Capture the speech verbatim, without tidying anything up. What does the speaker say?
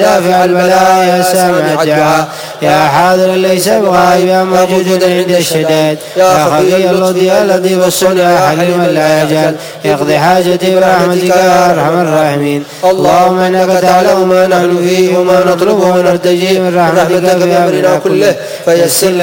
دافع البلاء يا سامع الدعاء يا حاضر ليس بغائب يا موجود عند الشدائد يا خفي اللطف يا لطيف الصنع يا حليم لا يجهل اقضي حاجتي برحمتك يا ارحم الراحمين. اللهم انك تعلم ما نحن فيه وما نطلبه ونرتجيه من رحمتك في امرنا كله فيسر